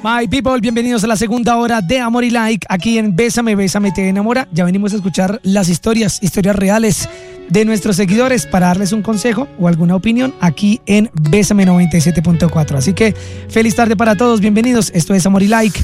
My people, bienvenidos a la segunda hora de Amor y Like aquí en Bésame, Bésame, te enamora. Ya venimos a escuchar las historias reales de nuestros seguidores para darles un consejo o alguna opinión aquí en Bésame 97.4. Así que feliz tarde para todos, bienvenidos. Esto es Amor y Like